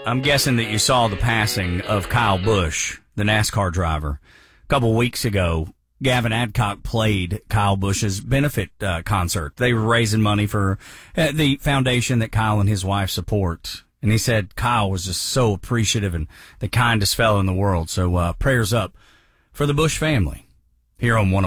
I'm guessing that you saw the passing of Kyle Busch, the NASCAR driver. A couple weeks ago, Gavin Adcock played Kyle Busch's benefit concert. They were raising money for the foundation that Kyle and his wife support. And he said Kyle was just so appreciative and the kindest fellow in the world. So prayers up for the Busch family here on 101.